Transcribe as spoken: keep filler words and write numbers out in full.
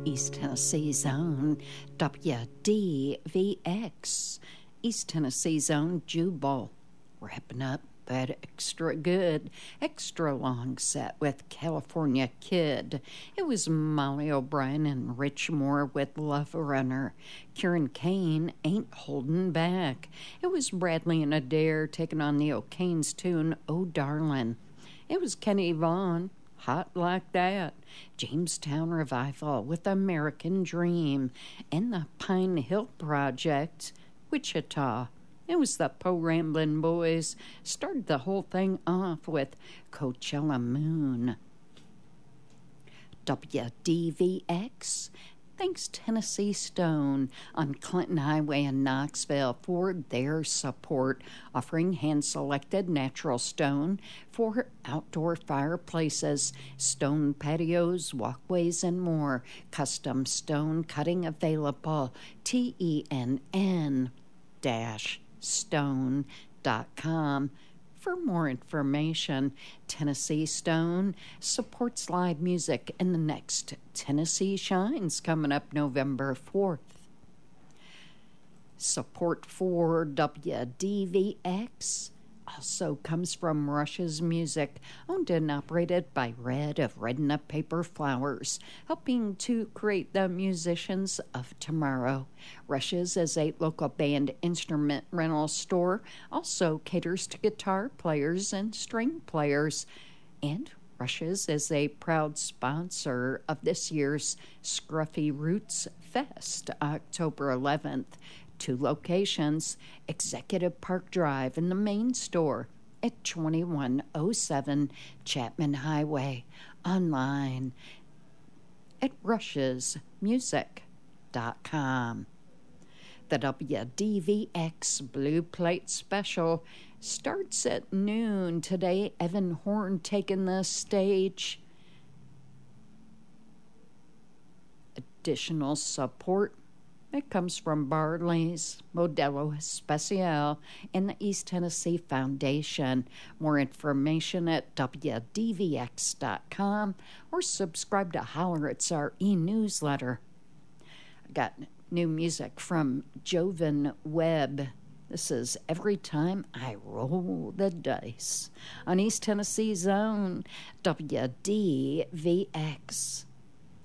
East Tennessee's own W D V X, East Tennessee's own Jubal, wrapping up that extra good, extra long set with California Kid. It was Molly O'Brien and Rich Moore with Love Runner. Kieran Kane, Ain't Holding Back. It was Bradley and Adair taking on the O'Kane's tune, Oh Darlin'. It was Kenny Vaughan, Hot Like That. Jamestown Revival with American Dream. And the Pine Hill Project, Wichita. It was the Po Ramblin' Boys. Started the whole thing off with Coachella Moon. W D V X. Thanks Tennessee Stone on Clinton Highway in Knoxville for their support, offering hand-selected natural stone for outdoor fireplaces, stone patios, walkways, and more. Custom stone cutting available. T E N N dash stone dot com. For more information, Tennessee Stone supports live music in the next Tennessee Shines coming up November fourth. Support for W D V X also comes from Rush's Music, owned and operated by Red of Red and Up Paper Flowers, helping to create the musicians of tomorrow. Rush's is a local band instrument rental store, also caters to guitar players and string players. And Rush's is a proud sponsor of this year's Scruffy Roots Fest, October eleventh. Two locations, Executive Park Drive and the main store at twenty-one oh seven Chapman Highway. Online at rush's music dot com. The W D V X Blue Plate Special starts at noon today. Evan Horn taking the stage. Additional support, it comes from Barley's, Modelo Especial, and the East Tennessee Foundation. More information at W D V X dot com or subscribe to Holler. It's our e-newsletter. I got new music from Jovan Webb. This is Every Time I Roll the Dice on East Tennessee's own W D V X.